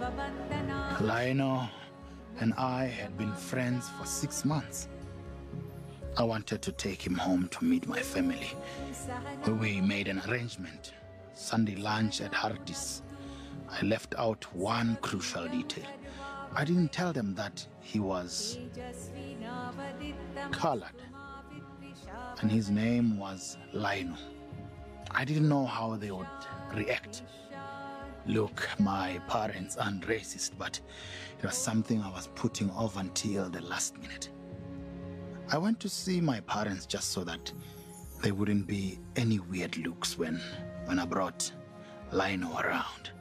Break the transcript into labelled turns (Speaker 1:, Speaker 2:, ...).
Speaker 1: Lionel and I had been friends for 6 months. I wanted to take him home to meet my family. We made an arrangement. Sunday lunch at Hartis. I left out one crucial detail. I didn't tell them that he was colored, and his name was Lionel. I didn't know how they would react. Look, my parents aren't racist, but it was something I was putting off until the last minute. I went to see my parents just so that there wouldn't be any weird looks when I brought Lionel around.